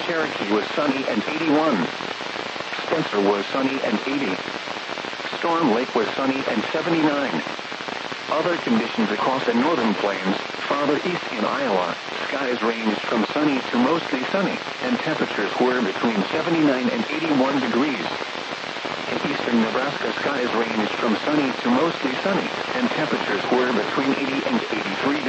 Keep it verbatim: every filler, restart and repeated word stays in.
Cherokee was sunny and eighty-one. Spencer was sunny and eighty. Storm Lake was sunny and seventy-nine. Other conditions across the northern plains, farther east in Iowa, skies ranged from sunny to mostly sunny, and temperatures were between seventy-nine and eighty-one degrees. In eastern Nebraska, skies ranged from sunny to mostly sunny, and temperatures were between eighty and eighty-three